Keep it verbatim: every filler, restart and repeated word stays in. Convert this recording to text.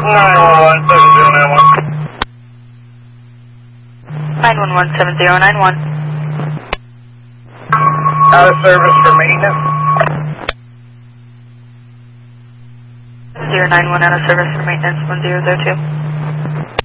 nine one one seven zero nine one. nine one one seven zero nine one. Out of service for maintenance. zero nine one out of service for maintenance one zero zero two.